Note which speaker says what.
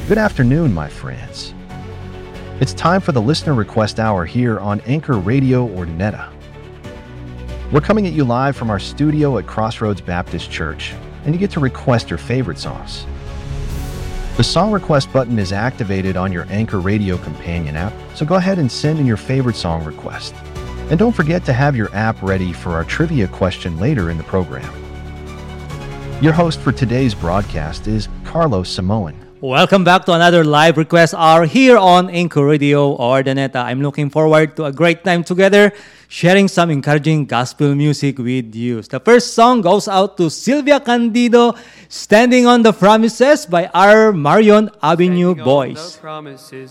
Speaker 1: Good afternoon, my friends. It's time for the Listener Request Hour here on Anchor Radio Ordineta. We're coming at you live from our studio at Crossroads Baptist Church, and you get to request your favorite songs. The song request button is activated on your Anchor Radio companion app, so go ahead and send in your favorite song request. And don't forget to have your app ready for our trivia question later in the program. Your host for today's broadcast is Carlos Samoan.
Speaker 2: Welcome back to another live request hour here on Anchor Radio Ordineta. I'm looking forward to a great time together, sharing some encouraging gospel music with you. The first song goes out to Sylvia Candido, Standing on the Promises by our Marion Avenue Boys.